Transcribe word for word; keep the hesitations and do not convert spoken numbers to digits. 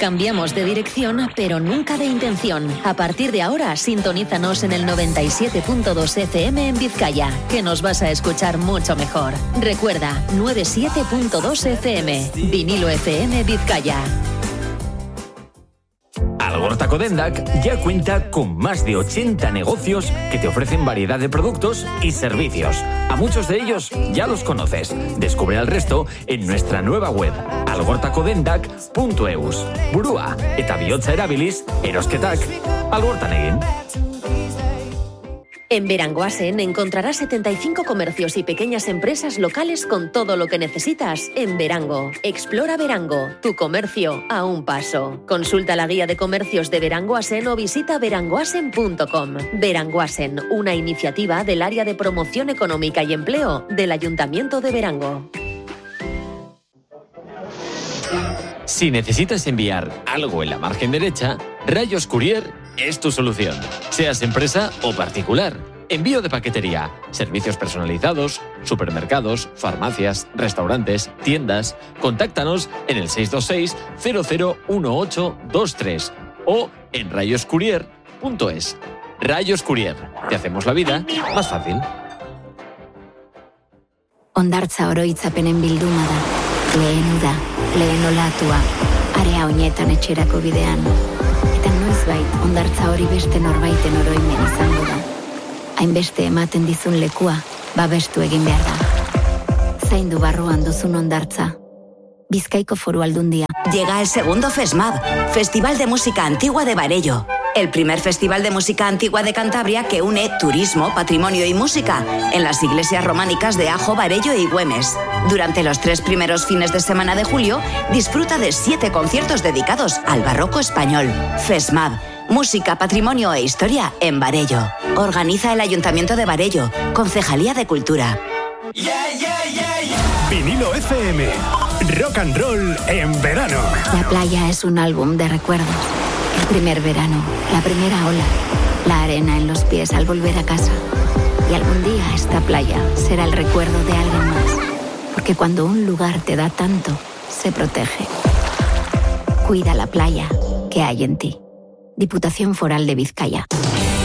Cambiamos de dirección, pero nunca de intención. A partir de ahora, sintonízanos en el noventa y siete punto dos F M en Vizcaya, que nos vas a escuchar mucho mejor. Recuerda, noventa y siete punto dos F M, Vinilo F M Vizcaya. Algorta Codendac ya cuenta con más de ochenta negocios que te ofrecen variedad de productos y servicios. A muchos de ellos ya los conoces. Descubre el resto en nuestra nueva web, algortacodendac punto eus. Burua, eta bihotza erabiliz, erosketak, Algortan egin. En Berangoasen encontrarás setenta y cinco comercios y pequeñas empresas locales con todo lo que necesitas en Berango. Explora Berango, tu comercio a un paso. Consulta la guía de comercios de Berangoasen o visita berangoasen punto com. Berangoasen, una iniciativa del área de promoción económica y empleo del Ayuntamiento de Berango. Si necesitas enviar algo en la margen derecha, Rayos Courier es tu solución. Seas empresa o particular. Envío de paquetería, servicios personalizados, supermercados, farmacias, restaurantes, tiendas. Contáctanos en el seis dos seis, cero cero uno ocho dos tres o en rayos courier punto es. Rayos Courier. Te hacemos la vida más fácil. Hondartza oroitzapenen bilduma da. Lehen uda, lehen olatua, area oinetan etxerako bidean. Eta noizbait, hondartza hori beste norbaiten oroimen izango da. Hainbeste ematen dizun lekua, babestu egin behar da. Zaindu barruan duzun hondartza. Bizkaiko Foru Aldundia. Llega el segundo FESMAD, Festival de Música Antigua de Varello. El primer festival de música antigua de Cantabria que une turismo, patrimonio y música en las iglesias románicas de Ajo, Varello y Güemes. Durante los tres primeros fines de semana de julio, disfruta de siete conciertos dedicados al barroco español. FESMAD, música, patrimonio e historia en Varello. Organiza el Ayuntamiento de Varello, Concejalía de Cultura. Yeah, yeah, yeah, yeah. Vinilo F M, rock and roll en verano. La playa es un álbum de recuerdos. El primer verano, la primera ola, la arena en los pies al volver a casa. Y algún día esta playa será el recuerdo de alguien más. Porque cuando un lugar te da tanto, se protege. Cuida la playa que hay en ti. Diputación Foral de Vizcaya.